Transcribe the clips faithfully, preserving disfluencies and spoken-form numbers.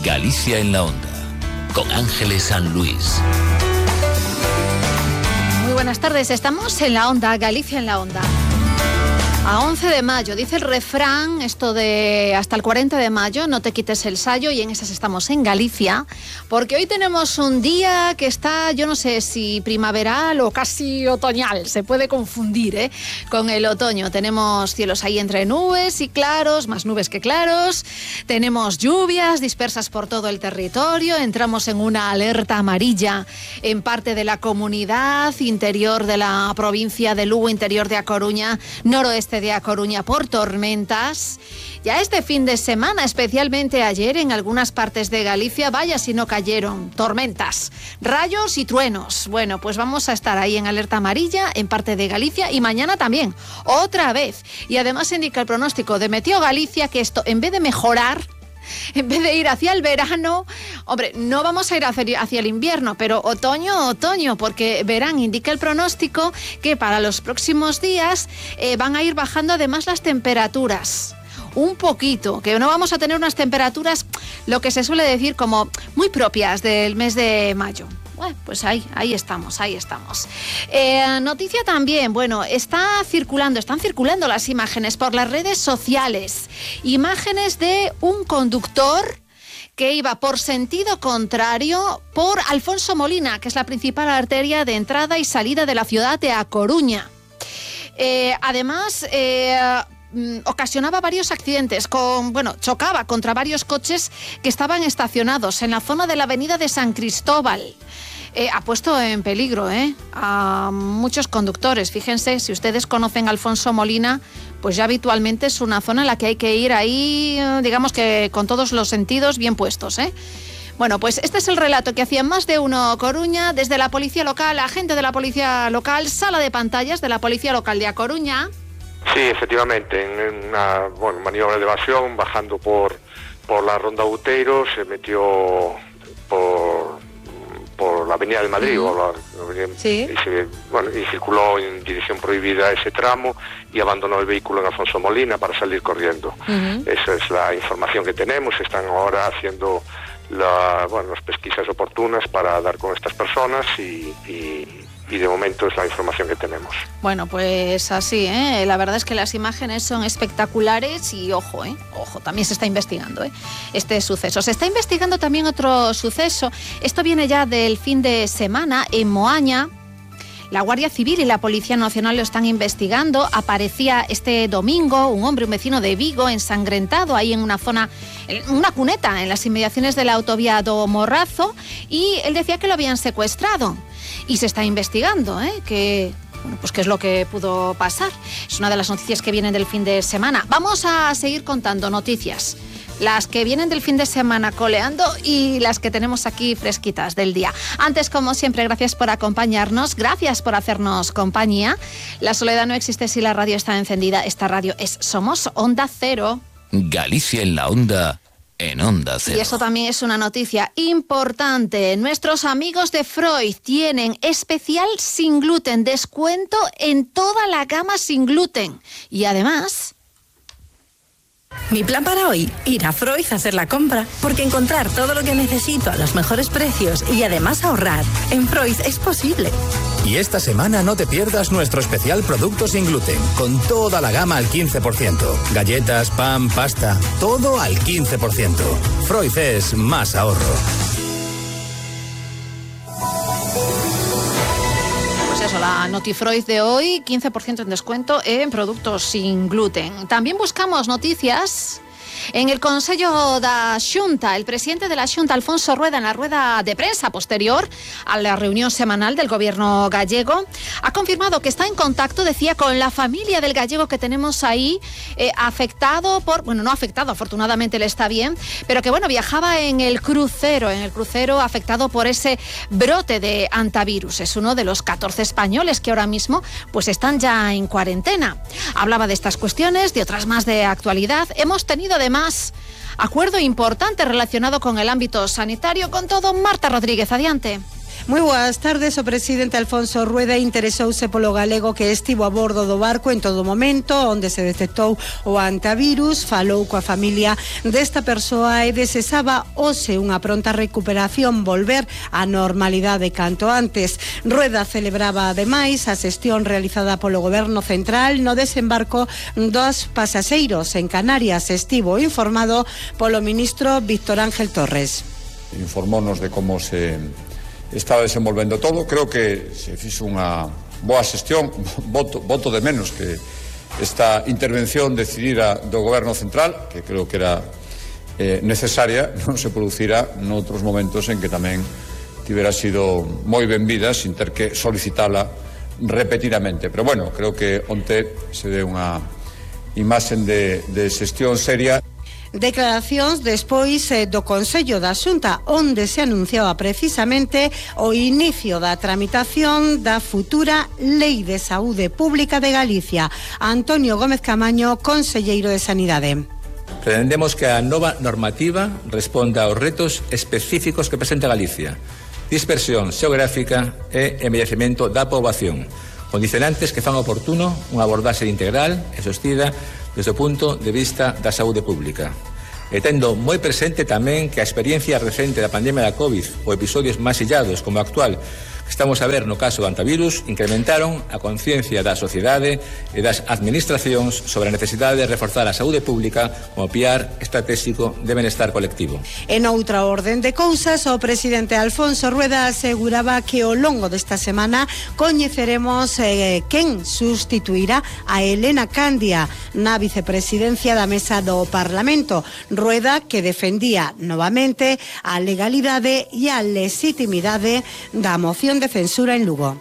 Galicia en la Onda, con Ángeles San Luis. Muy buenas tardes, estamos en la Onda, Galicia en la Onda. A once de mayo, dice el refrán, esto de hasta el cuarenta de mayo, no te quites el sayo, y en esas estamos en Galicia, porque hoy tenemos un día que está, yo no sé si primaveral o casi otoñal, se puede confundir ¿eh? con el otoño. Tenemos cielos ahí entre nubes y claros, más nubes que claros, tenemos lluvias dispersas por todo el territorio, entramos en una alerta amarilla en parte de la comunidad, interior de la provincia de Lugo, interior de A Coruña, noroeste de A Coruña por tormentas. Ya este fin de semana, especialmente ayer, en algunas partes de Galicia, vaya si no cayeron tormentas, rayos y truenos. Bueno, pues vamos a estar ahí en alerta amarilla en parte de Galicia y mañana también, otra vez. Y además indica el pronóstico de Meteo Galicia que esto, en vez de mejorar, en vez de ir hacia el verano, hombre, no vamos a ir hacia, hacia el invierno, pero otoño, otoño, porque verán, indica el pronóstico que para los próximos días eh, van a ir bajando además las temperaturas. Un poquito, que no vamos a tener unas temperaturas, lo que se suele decir como muy propias del mes de mayo. Bueno, pues ahí, ahí estamos, ahí estamos. Eh, noticia también, bueno, está circulando, están circulando las imágenes por las redes sociales. Imágenes de un conductor que iba por sentido contrario por Alfonso Molina, que es la principal arteria de entrada y salida de la ciudad de A Coruña. Eh, además, eh, ocasionaba varios accidentes, con, bueno, chocaba contra varios coches que estaban estacionados en la zona de la avenida de San Cristóbal. Eh, ha puesto en peligro ¿eh? a muchos conductores. Fíjense, si ustedes conocen a Alfonso Molina, pues ya habitualmente es una zona en la que hay que ir ahí, digamos que con todos los sentidos bien puestos, ¿eh? Bueno, pues este es el relato que hacía Más de Uno Coruña desde la policía local, agente de la policía local, sala de pantallas de la policía local de A Coruña. Sí, efectivamente, en una bueno, maniobra de evasión, bajando por, por la Ronda Outeiro, se metió por, por la Avenida de Madrid, uh-huh. o la, ¿Sí? y, se, bueno, y circuló en dirección prohibida ese tramo y abandonó el vehículo en Alfonso Molina para salir corriendo. Uh-huh. Esa es la información que tenemos. Están ahora haciendo la, bueno, las pesquisas oportunas para dar con estas personas y... y y de momento es la información que tenemos. Bueno, pues así, ¿eh? La verdad es que las imágenes son espectaculares y ojo, ¿eh? Ojo, también se está investigando ¿eh? este suceso. Se está investigando también otro suceso. Esto viene ya del fin de semana en Moaña. La Guardia Civil y la Policía Nacional lo están investigando. Aparecía este domingo un hombre, un vecino de Vigo, ensangrentado ahí en una zona, en una cuneta en las inmediaciones de la autovía do Morrazo, y él decía que lo habían secuestrado. Y se está investigando, ¿eh? que, bueno, pues qué es lo que pudo pasar. Es una de las noticias que vienen del fin de semana. Vamos a seguir contando noticias. Las que vienen del fin de semana coleando y las que tenemos aquí fresquitas del día. Antes, como siempre, gracias por acompañarnos, gracias por hacernos compañía. La soledad no existe si la radio está encendida. Esta radio es Somos Onda Cero. Galicia en la Onda, en Onda Cero. Y eso también es una noticia importante. Nuestros amigos de Freud tienen especial sin gluten, descuento en toda la gama sin gluten. Y además... Mi plan para hoy, ir a Freud a hacer la compra, porque encontrar todo lo que necesito a los mejores precios y además ahorrar en Freud es posible. Y esta semana no te pierdas nuestro especial producto sin gluten, con toda la gama al quince por ciento. Galletas, pan, pasta, todo al quince por ciento. Freud es más ahorro. Eso, la Notifreud de hoy, quince por ciento en descuento en productos sin gluten. También buscamos noticias en el Consello da Xunta. El presidente de la Xunta, Alfonso Rueda, en la rueda de prensa posterior a la reunión semanal del gobierno gallego, ha confirmado que está en contacto, decía, con la familia del gallego que tenemos ahí, eh, afectado por, bueno, no afectado, afortunadamente le está bien, pero que, bueno, viajaba en el crucero, en el crucero afectado por ese brote de antivirus. Es uno de los catorce españoles que ahora mismo, pues, están ya en cuarentena. Hablaba de estas cuestiones, de otras más de actualidad. Hemos tenido además acuerdo importante relacionado con el ámbito sanitario. Con todo, Marta Rodríguez, adiante. Moi boas tardes. O presidente Alfonso Rueda interesouse polo galego que estivo a bordo do barco en todo momento onde se detectou o antivirus, falou coa familia desta persoa e desexaba hoxe unha pronta recuperación, volver á normalidade canto antes. Rueda celebraba ademais a xestión realizada polo Goberno Central no desembarco dos pasaxeiros en Canarias. Estivo informado polo ministro Víctor Ángel Torres. Informónos de como se estaba desenvolvendo todo. Creo que se fixo unha boa xestión. Voto, voto de menos que esta intervención decidida do Goberno Central, que creo que era eh, necesaria, non se producira noutros momentos en que tamén tivera sido moi benvida sin ter que solicitala repetidamente. Pero bueno, creo que onte se deu unha imaxen de, de xestión seria. Declaracións despois eh, do Consello da Xunta, onde se anunciaba precisamente o inicio da tramitación da futura Lei de Saúde Pública de Galicia. Antonio Gómez Camaño, conselleiro de Sanidade. Pretendemos que a nova normativa responda aos retos específicos que presenta Galicia: dispersión xeográfica e envellecemento da poboación, condicionantes que fan oportuno unha abordaxe integral e sostida desde o punto de vista da saúde pública. E tendo moi presente tamén que a experiencia recente da pandemia da COVID ou episodios máis illados como o actual que estamos a ver no caso do antivirus incrementaron a conciencia da sociedade e das administracións sobre a necesidade de reforzar a saúde pública como piar estratégico de benestar colectivo. En outra orden de cousas, o presidente Alfonso Rueda aseguraba que ao longo desta semana coñeceremos eh, quen sustituirá a Elena Candia na vicepresidencia da mesa do Parlamento. Rueda, que defendía novamente a legalidade e a legitimidade da moción de censura en Lugo.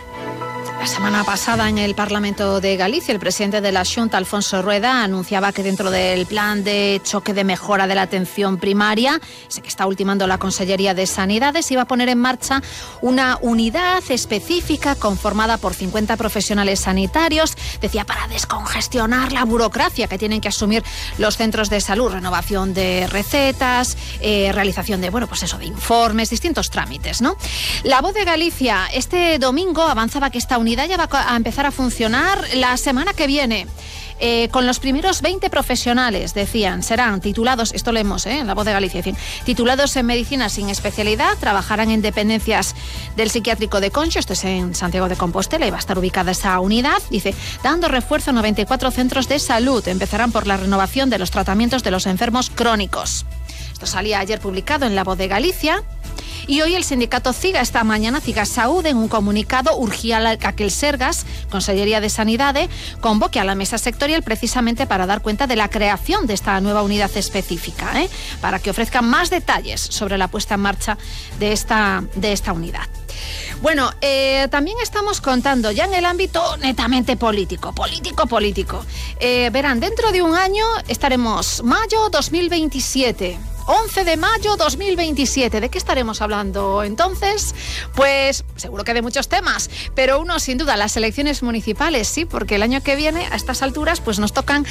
La semana pasada en el Parlamento de Galicia, el presidente de la Xunta, Alfonso Rueda, anunciaba que dentro del plan de choque de mejora de la atención primaria, ese que está ultimando la Consellería de Sanidades, iba a poner en marcha una unidad específica conformada por cincuenta profesionales sanitarios, decía, para descongestionar la burocracia que tienen que asumir los centros de salud, renovación de recetas, eh, realización de, bueno, pues eso, de informes, distintos trámites, ¿no? La Voz de Galicia este domingo avanzaba que esta unidad ya va a empezar a funcionar la semana que viene. Eh, con los primeros veinte profesionales, decían, serán titulados, esto leemos ¿eh? en La Voz de Galicia, decían, titulados en medicina sin especialidad, trabajarán en dependencias del psiquiátrico de Conxo, esto es en Santiago de Compostela, y va a estar ubicada esa unidad, dice, dando refuerzo a noventa y cuatro centros de salud. Empezarán por la renovación de los tratamientos de los enfermos crónicos. Esto salía ayer publicado en La Voz de Galicia. Y hoy el sindicato CIGA, esta mañana, CIGA Saúde, en un comunicado, urgía a que el Sergas, Consellería de Sanidade, convoque a la mesa sectorial precisamente para dar cuenta de la creación de esta nueva unidad específica, ¿eh? para que ofrezcan más detalles sobre la puesta en marcha de esta, de esta unidad. Bueno, eh, también estamos contando ya en el ámbito netamente político, político, político. Eh, verán, dentro de un año estaremos mayo dos mil veintisiete. once de mayo dos mil veintisiete. ¿De qué estaremos hablando entonces? Pues seguro que de muchos temas, pero uno sin duda, las elecciones municipales, sí, porque el año que viene a estas alturas pues nos tocan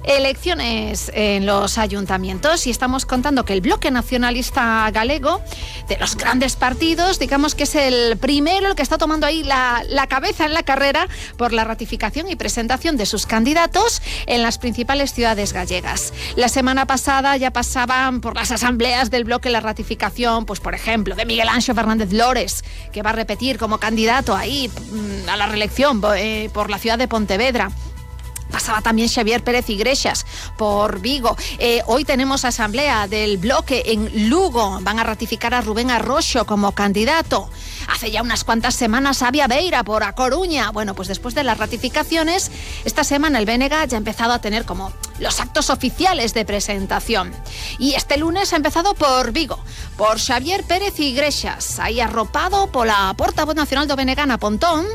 elecciones en los ayuntamientos y estamos contando que el Bloque Nacionalista Galego, de los grandes partidos, digamos que es el primero el que está tomando ahí la, la cabeza en la carrera por la ratificación y presentación de sus candidatos en las principales ciudades gallegas. La semana pasada ya pasaban por las asambleas del bloque la ratificación, pues por ejemplo, de Miguel Anxo Fernández Lores, que va a repetir como candidato ahí a la reelección eh, por la ciudad de Pontevedra. Pasaba también Xavier Pérez Iglesias por Vigo. Eh, hoy tenemos asamblea del bloque en Lugo. Van a ratificar a Rubén Arroxo como candidato. Hace ya unas cuantas semanas Avia Beira por A Coruña. Bueno, pues después de las ratificaciones, esta semana el B N G ya ha empezado a tener como los actos oficiales de presentación. Y este lunes ha empezado por Vigo, por Xavier Pérez Iglesias, ahí arropado por la portavoz nacional do B N G, Ana Pontón.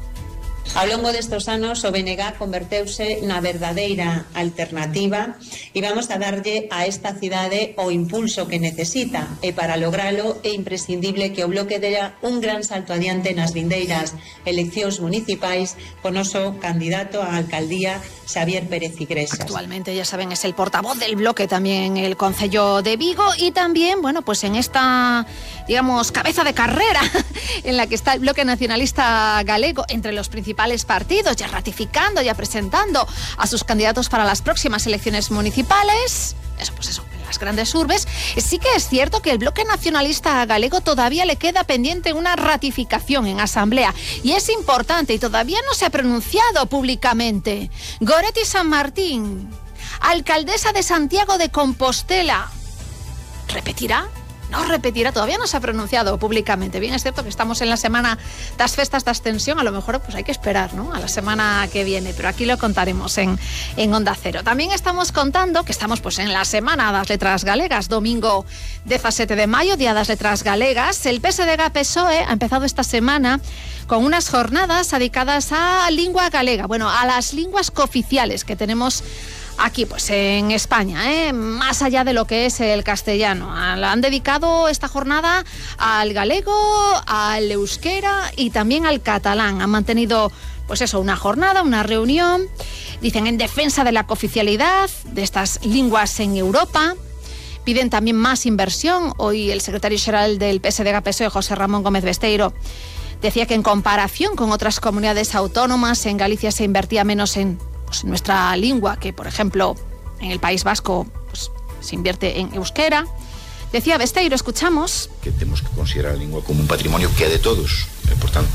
Ao longo destes anos o B N G converteuse na verdadeira alternativa e vamos a darlle a esta cidade o impulso que necesita, e para logralo é imprescindible que o bloque dera un gran salto adiante nas vindeiras eleccións municipais con noso candidato á alcaldía Xavier Pérez Iglesias. Actualmente, ya saben, es el portavoz del bloque también el Concello de Vigo y también, bueno, pues en esta digamos, cabeza de carrera en la que está el bloque nacionalista galego entre los principales partidos, ya ratificando, ya presentando a sus candidatos para las próximas elecciones municipales. Eso, pues eso, en las grandes urbes. Sí que es cierto que el bloque nacionalista galego todavía le queda pendiente una ratificación en asamblea. Y es importante y todavía no se ha pronunciado públicamente. Goretti San Martín, alcaldesa de Santiago de Compostela, ¿repetirá? No repetirá, todavía no se ha pronunciado públicamente. Bien, es cierto que estamos en la semana das festas da extensión, a lo mejor pues hay que esperar, ¿no?, a la semana que viene, pero aquí lo contaremos en, en Onda Cero. También estamos contando que estamos pues en la semana das letras galegas, domingo dezasete de maio, día das letras galegas. El P S D G P S O E ha empezado esta semana con unas jornadas dedicadas a lingua galega, bueno, a las lenguas cooficiales que tenemos aquí, pues en España, ¿eh? Más allá de lo que es el castellano. Han dedicado esta jornada al galego, al euskera y también al catalán. Han mantenido, pues eso, una jornada, una reunión, dicen, en defensa de la cooficialidad de estas lenguas en Europa. Piden también más inversión. Hoy el secretario general del P S D G P S O E, José Ramón Gómez Besteiro, decía que en comparación con otras comunidades autónomas, en Galicia se invertía menos en pues, nuestra lengua, que por ejemplo en el País Vasco pues, se invierte en euskera. Decía Besteiro, escuchamos. Que tenemos que considerar a lengua como un patrimonio que é de todos, e, por tanto,